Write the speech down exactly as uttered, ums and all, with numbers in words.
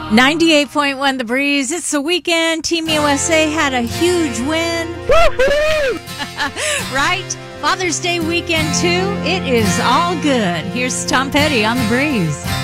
ninety-eight point one The Breeze. It's the weekend. Team U S A had a huge win. Right? Father's Day weekend, too. It is all good. Here's Tom Petty on The Breeze.